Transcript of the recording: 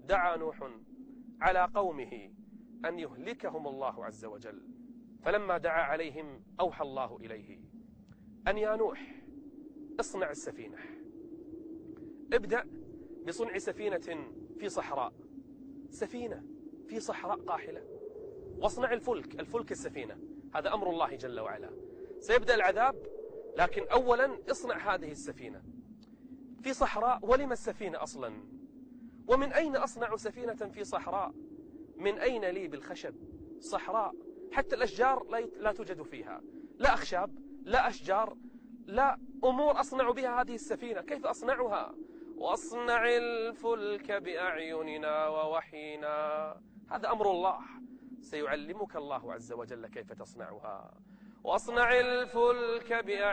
دعا نوح على قومه أن يهلكهم الله عز وجل، فلما دعا عليهم أوحى الله إليه أن يا نوح اصنع السفينة، ابدأ بصنع سفينة في صحراء، سفينة في صحراء قاحلة، واصنع الفلك السفينة، هذا أمر الله جل وعلا. سيبدأ العذاب، لكن أولا اصنع هذه السفينة في صحراء. ولم السفينة أصلا؟ ومن أين أصنع سفينة في صحراء؟ من أين لي بالخشب؟ صحراء حتى الأشجار لا توجد فيها، لا أخشاب لا أشجار لا أمور أصنع بها هذه السفينة، كيف أصنعها؟ وأصنع الفلك بأعيننا ووحينا، هذا أمر الله، سيعلمك الله عز وجل كيف تصنعها. وأصنع الفلك بأعيننا